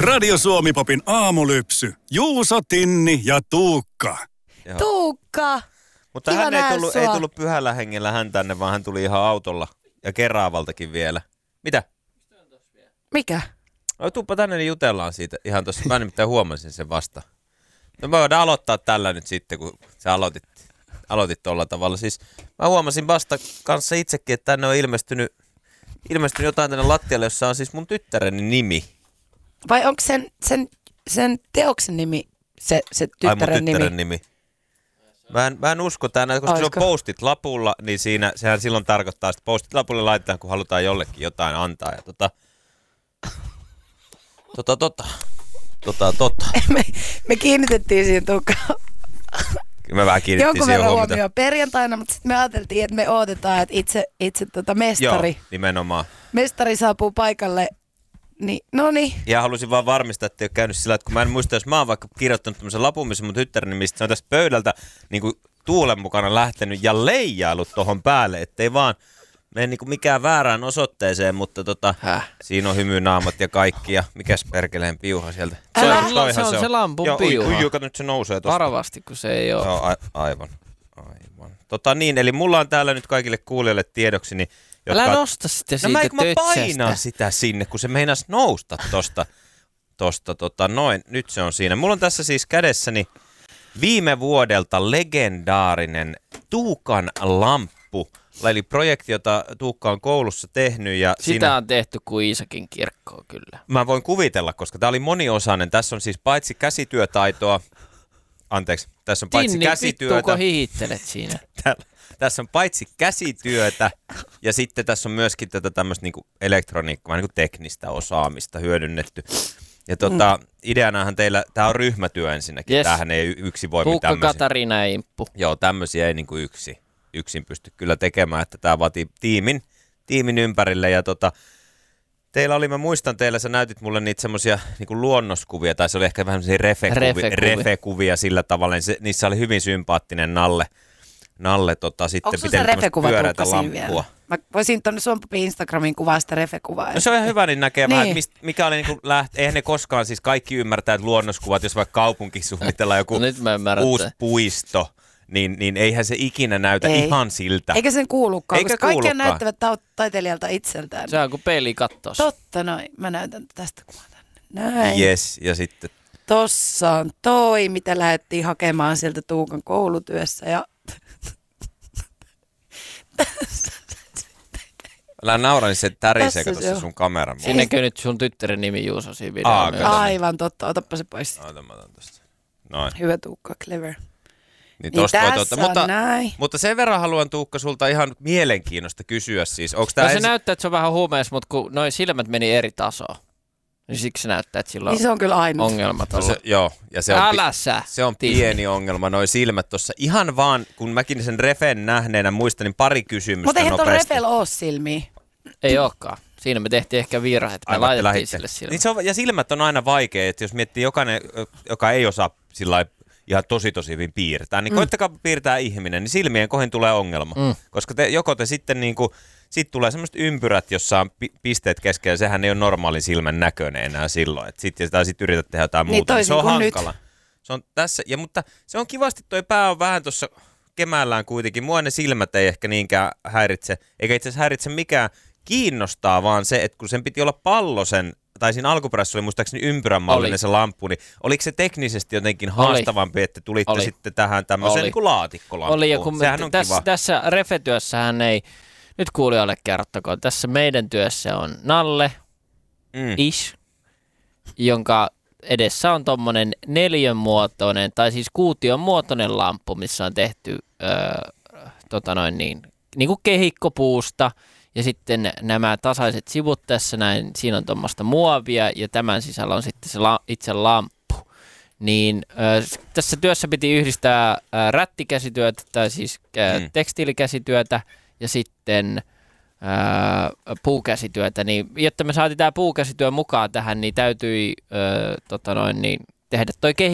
Radio Suomi-popin aamulypsy. Juuso, Tinni ja Tuukka. Joo. Tuukka! Mutta kiva hän nähdä ei sua. tullut pyhällä hengellä hän tänne, vaan hän tuli ihan autolla. Ja Keravaltakin vielä. Mitä? Mikä? No tuuppa tänne, niin jutellaan siitä ihan tossa. Mä nimittäin huomasin sen vasta. No me voidaan aloittaa tällä nyt sitten, kun sä aloitit tolla tavalla. Siis mä huomasin vasta kanssa itsekin, että tänne on ilmestynyt jotain tänne lattialle, jossa on siis mun tyttäreni nimi. Vai onko sen teoksen nimi se Ai mun tyttären tyttären nimi? nimi. Mä en usko tänään, koska Oisko? se on postit lapulla, niin sehän silloin tarkoittaa, että postit lapulle laitetaan, kun halutaan jollekin jotain antaa. Ja me kiinnitettiin siihen Tuukkaan Me vähän kiinnitettiin jonkun siihen verran huomiota. huomioon perjantaina, mutta sitten me ajateltiin, että me odotetaan, että itse mestari, Joo, nimenomaan. mestari saapuu paikalle. Niin, no niin. Ja halusin vaan varmistaa, että ei ole käynyt sillä, että kun mä en muista, jos mä oon vaikka kirjoittanut tämmöisen lapun, missä mun tyttären nimistä, se on tästä pöydältä niin kuin tuulen mukana lähtenyt ja leijailut tohon päälle, ettei vaan mene niin kuin mikään väärään osoitteeseen, mutta siinä on hymynaamat ja kaikki ja mikäs perkeleen piuha sieltä. Se on se lampun piuha. Joo, kato nyt se nousee tosta. Varovasti, kun se ei ole. Joo, aivan. Niin, eli mulla on täällä nyt kaikille kuulijoille tiedoksi, niin Älä nosta sitä no siitä mä painan tötsestä. sitä sinne, kun se meinas nousta tosta noin. Nyt se on siinä. Mulla on tässä siis kädessäni viime vuodelta legendaarinen Tuukan lamppu. Eli projekti, jota Tuukka on koulussa tehnyt. Ja Sitä on tehty kuin Iisakin kirkkoa kyllä. mä voin kuvitella, koska tää oli moniosainen. Tässä on siis paitsi käsityötaitoa, tässä on paitsi Tinni, käsityötä. vittu, kun hihittelet siinä. Tässä on paitsi käsityötä ja sitten tässä on myöskin tätä tämmöistä niinku elektroniikkaa, niinku teknistä osaamista hyödynnetty. Ja ideanahan teillä, tämä on ryhmätyö ensinnäkin, Yes. tämähän ei yksin voi Tuukka, tämmöisiä. Katariina ja Imppu. Joo, tämmöisiä ei niinku yksin pysty kyllä tekemään, että tämä vaatii tiimin ympärille ja teillä oli, mä muistan teillä, sä näytit mulle niitä semmoisia niinku luonnoskuvia, tai se oli ehkä vähän semmoisia refekuvia sillä tavalla, niin niissä oli hyvin sympaattinen Nalle sitten Onko se pitänyt refekuva pyöräitä Tuukka siinä lamppua. vielä? Mä voisin tuonne Suompapin Instagramiin kuvaa sitä refekuvaa. No se on ihan hyvä, niin näkee vähän, Niin. että mikä oli niinku eihän ne koskaan siis kaikki ymmärtää, että luonnoskuvat, jos vaikka kaupunki suunnitellaan joku No nyt mä ymmärrän, uusi että- puisto, niin eihän se ikinä näytä Ei. ihan siltä. Eikä sen kuulukaan, Eikä koska kaikki kuulukaan. näyttävät taiteilijalta itseltään. Se on kuin peli kattoos. Totta noin. Mä näytän tästä kuvaa tänne. Näin. Yes, ja sitten Tossa on toi, mitä lähdettiin hakemaan sieltä Tuukan koulutyössä. Ja älä naura, niin se tärisee, Tässä kato se se on. sun kameran. Siinä näkyy nyt sun tyttären nimi Juuso siinä videolla. Kato. aivan totta. Otappa se pois. Mä otan tosta. Noin. Hyvä Tuukka, clever. Niin Niin tosta voi tässä on näin. mutta sen verran haluan Tuukka sulta ihan mielenkiinnosta kysyä siis. Onko tää No se näyttää, että se on vähän huumeessa, mutta kun noi silmät meni eri tasoon, niin siksi se näyttää, että sillä on Niin se on kyllä ainut. ongelmat No ollut. joo, ja se on, Älä sä. se on pieni ongelma, noi silmät tossa. Ihan vaan, kun mäkin sen refen nähneenä muistan, niin pari kysymystä Mutta eihän tuon nopeasti. refel oo silmiä. Ei olekaan. Siinä me tehtiin ehkä virhe, että me Aivan, te laitettiin lähditte. sille silmät. Niin se on, ja silmät on aina vaikea, että jos miettii jokainen, joka ei osaa sillä ihan tosi hyvin piirtää, niin koittakaa piirtää ihminen, niin silmien kohin tulee ongelma. Koska joko te sitten niinku, sit tulee semmoiset ympyrät, jossa on pisteet keskellä, sehän ei ole normaalin silmän näköinen enää silloin. Sitten yrität tehdä jotain Niin muuta, niin se on toisin kuin nyt. hankala. Se on tässä, mutta se on kivasti, toi pää on vähän tuossa kemällään kuitenkin. Mua ne silmät ei ehkä niinkään häiritse, eikä itse asiassa häiritse mikään. Kiinnostaa vaan se, että kun sen piti olla pallosen, tai siinä alkuperäisessä oli muistaakseni ympyränmallinen Oli. se lamppu, niin oliko se teknisesti jotenkin haastavampi, että tulitte Oli. sitten tähän tämmöiseen Oli. niin kuin laatikkolampuun? Oli, ja kun Sehän on kiva. tässä refetyössähän ei, nyt kuulijoille kerrottakoon, tässä meidän työssä on Nalle, Ish, jonka edessä on tommonen neliönmuotoinen, tai siis kuution muotoinen lamppu, missä on tehty niin kuin kehikkopuusta, ja sitten nämä tasaiset sivut tässä näin, siinä on tuommoista muovia, ja tämän sisällä on sitten se itse lamppu. Niin tässä työssä piti yhdistää rättikäsityötä, tai siis tekstiilikäsityötä, ja sitten puukäsityötä. Niin, jotta me saatiin tämä puukäsityö mukaan tähän, niin täytyi tehdä toi